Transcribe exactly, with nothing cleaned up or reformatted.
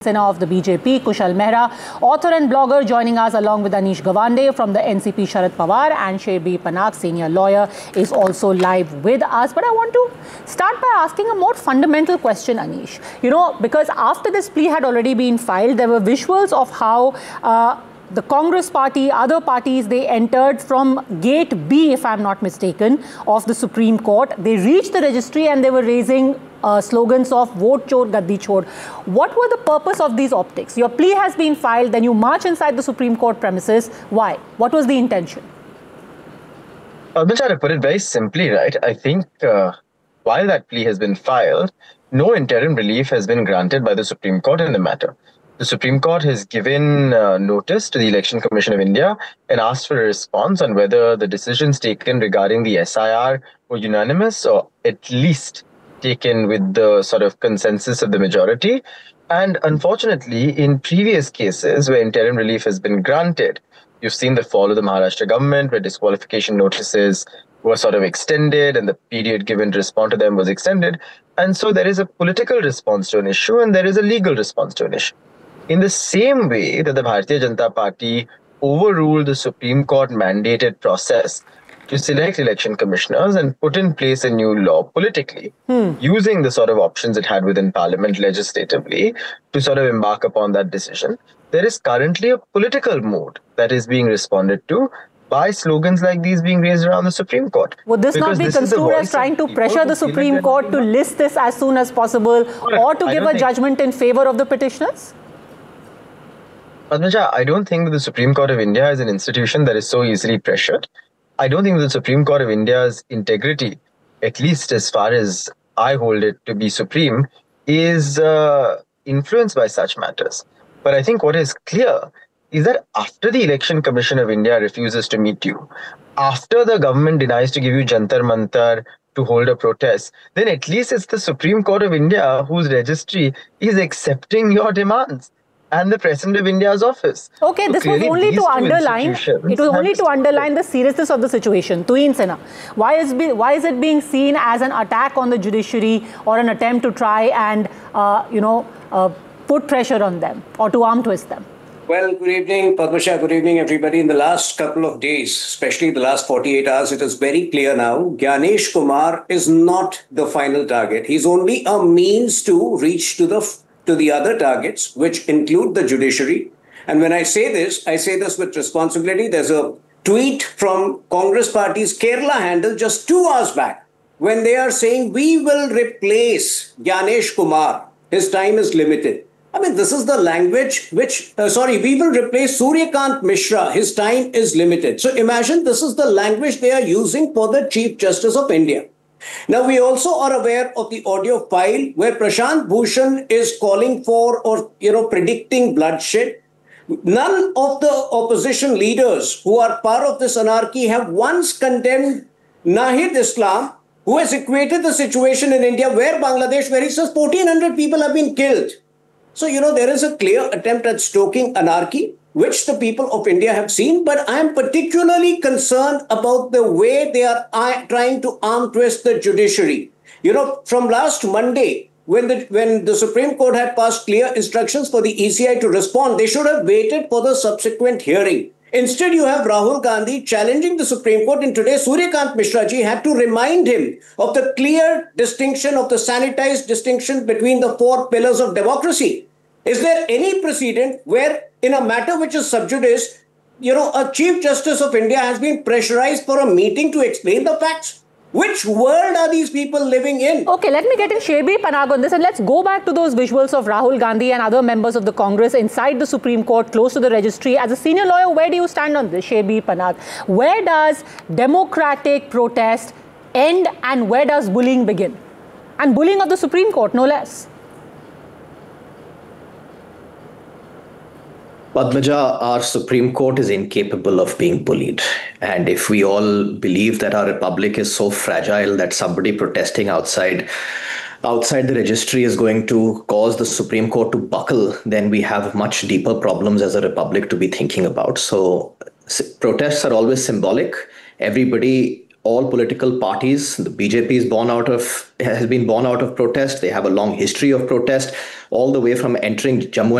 Sena of the B J P, Kushal Mehra, author and blogger, joining us along with Anish Gawande from the N C P, Sharad Pawar, and Shebri Panag, senior lawyer, is also live with us. But I want to start by asking a more fundamental question, Anish. You know, because after this plea had already been filed, there were visuals of how uh, the Congress party, other parties, they entered from gate B, if I'm not mistaken, of the Supreme Court. They reached the registry and they were raising uh, slogans of vote chor, gaddi chor. What were the purpose of these optics? Your plea has been filed, then you march inside the Supreme Court premises. Why? What was the intention? Padmaja, to put it very simply, right, I think uh, while that plea has been filed, no interim relief has been granted by the Supreme Court in the matter. The Supreme Court has given uh, notice to the Election Commission of India and asked for a response on whether the decisions taken regarding the S I R were unanimous or at least taken with the sort of consensus of the majority. And unfortunately, in previous cases where interim relief has been granted, you've seen the fall of the Maharashtra government, where disqualification notices were sort of extended and the period given to respond to them was extended. And so there is a political response to an issue and there is a legal response to an issue. In the same way that the Bharatiya Janata Party overruled the Supreme Court mandated process to select election commissioners and put in place a new law politically, hmm. using the sort of options it had within Parliament legislatively to sort of embark upon that decision, there is currently a political mood that is being responded to by slogans like these being raised around the Supreme Court. Would this not be construed as trying to pressure the Supreme Court to list this as soon as possible, or to give a judgment in favor of the petitioners? Padmaja, I don't think that the Supreme Court of India is an institution that is so easily pressured. I don't think the Supreme Court of India's integrity, at least as far as I hold it to be supreme, is uh, influenced by such matters. But I think what is clear is that after the Election Commission of India refuses to meet you, after the government denies to give you Jantar Mantar to hold a protest, then at least it's the Supreme Court of India whose registry is accepting your demands, and the President of India's office. Okay, so this was only to underline, it was only to underline the seriousness of the situation. Tuhin Sena, why is, be, why is it being seen as an attack on the judiciary or an attempt to try and, uh, you know, uh, put pressure on them or to arm twist them? Well, good evening, Padmasha. Good evening, everybody. In the last couple of days, especially the last forty-eight hours, it is very clear now, Gyanesh Kumar is not the final target. He's only a means to reach to the to the other targets, which include the judiciary. And when I say this, I say this with responsibility. There's a tweet from Congress Party's Kerala handle just two hours back when they are saying, we will replace Gyanesh Kumar. His time is limited. I mean, this is the language which, uh, sorry, we will replace Suryakant Mishra. His time is limited. So imagine this is the language they are using for the Chief Justice of India. Now, we also are aware of the audio file where Prashant Bhushan is calling for or, you know, predicting bloodshed. None of the opposition leaders who are part of this anarchy have once condemned Nahid Islam, who has equated the situation in India where Bangladesh, where he says fourteen hundred people have been killed. So, you know, there is a clear attempt at stoking anarchy, which the people of India have seen. But I am particularly concerned about the way they are trying to arm twist the judiciary. You know, from last Monday, when the, when the Supreme Court had passed clear instructions for the E C I to respond, they should have waited for the subsequent hearing. Instead, you have Rahul Gandhi challenging the Supreme Court, and today Suryakant Mishra ji had to remind him of the clear distinction, of the sanitized distinction between the four pillars of democracy. Is there any precedent where in a matter which is sub judice, you know, a Chief Justice of India has been pressurized for a meeting to explain the facts? Which world are these people living in? Okay, let me get in Shebri Panag on this, and let's go back to those visuals of Rahul Gandhi and other members of the Congress inside the Supreme Court, close to the registry. As a senior lawyer, where do you stand on this, Shebri Panag? Where does democratic protest end and where does bullying begin? And bullying of the Supreme Court, no less. Padmaja, our Supreme Court is incapable of being bullied. And if we all believe that our republic is so fragile that somebody protesting outside outside the registry is going to cause the Supreme Court to buckle, then we have much deeper problems as a republic to be thinking about. So protests are always symbolic. Everybody all political parties. The B J P is born out of has been born out of protest. They have a long history of protest, all the way from entering Jammu